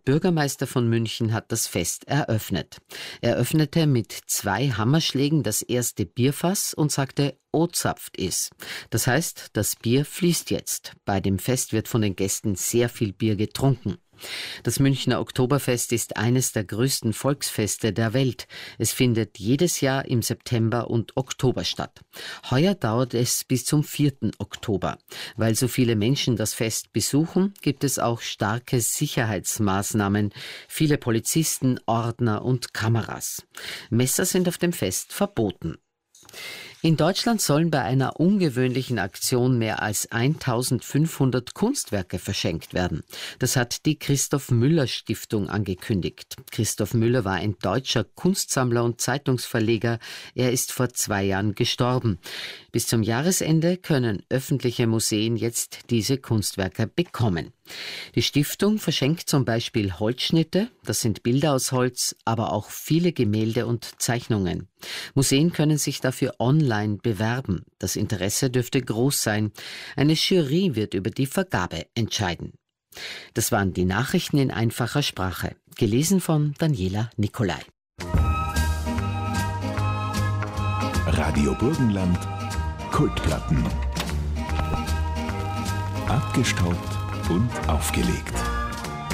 Bürgermeister von München hat das Fest eröffnet. Er öffnete mit 2 Hammerschlägen das erste Bierfass und sagte, O-zapft is. Das heißt, das Bier fließt jetzt. Bei dem Fest wird von den Gästen sehr viel Bier getrunken. Das Münchner Oktoberfest ist eines der größten Volksfeste der Welt. Es findet jedes Jahr im September und Oktober statt. Heuer dauert es bis zum 4. Oktober. Weil so viele Menschen das Fest besuchen, gibt es auch starke Sicherheitsmaßnahmen, viele Polizisten, Ordner und Kameras. Messer sind auf dem Fest verboten. In Deutschland sollen bei einer ungewöhnlichen Aktion mehr als 1500 Kunstwerke verschenkt werden. Das hat die Christoph Müller Stiftung angekündigt. Christoph Müller war ein deutscher Kunstsammler und Zeitungsverleger. Er ist vor 2 Jahren gestorben. Bis zum Jahresende können öffentliche Museen jetzt diese Kunstwerke bekommen. Die Stiftung verschenkt zum Beispiel Holzschnitte, das sind Bilder aus Holz, aber auch viele Gemälde und Zeichnungen. Museen können sich dafür online bewerben. Das Interesse dürfte groß sein. Eine Jury wird über die Vergabe entscheiden. Das waren die Nachrichten in einfacher Sprache. Gelesen von Daniela Nicolai. Radio Burgenland, Kultplatten. Abgestaubt und aufgelegt.